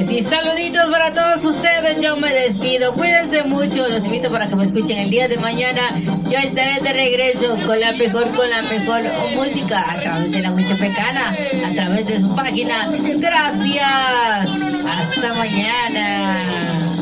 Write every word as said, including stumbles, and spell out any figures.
sí, saluditos para todos ustedes. Yo me despido. Cuídense mucho. Los invito para que me escuchen el día de mañana. Yo estaré de regreso con la mejor, con la mejor música a través de la Huitepecana, a través de su página. Gracias. Hasta mañana.